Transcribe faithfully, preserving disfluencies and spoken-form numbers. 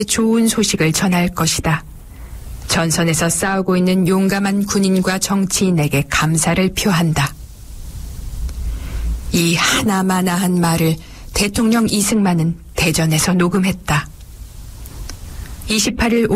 좋은 소식을 전할 것이다. 전선에서 싸우고 있는 용감한 군인과 정치인에게 감사를 표한다. 이 하나마나한 말을 대통령 이승만은 대전에서 녹음했다. 이십팔 일